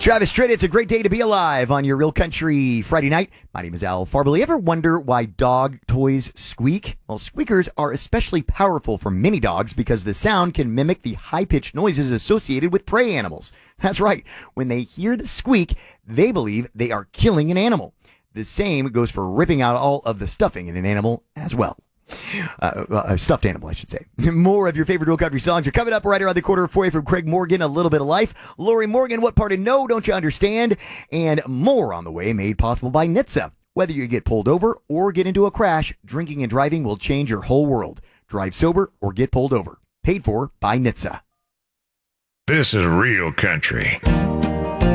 Travis Tritt, it's a great day to be alive on your Real Country Friday night. My name is Al Farber. You ever wonder why dog toys squeak? Well, squeakers are especially powerful for many dogs because the sound can mimic the high-pitched noises associated with prey animals. That's right. When they hear the squeak, they believe they are killing an animal. The same goes for ripping out all of the stuffing in an animal as well. A stuffed animal, I should say. More of your favorite Real Country songs are coming up right around the corner for you from Craig Morgan, A Little Bit of Life. Lori Morgan, What Part of No Don't You Understand? And more on the way, made possible by NHTSA. Whether you get pulled over or get into a crash, drinking and driving will change your whole world. Drive sober or get pulled over. Paid for by NHTSA. This is Real Country.